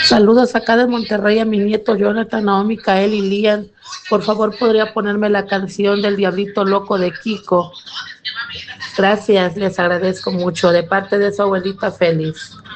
Saludos acá de Monterrey a mi nieto Jonathan, Naomi, Kael y Lian. Por favor, ¿podría ponerme la canción del Diablito Loco de Kiko? Gracias, les agradezco mucho. De parte de su abuelita Félix.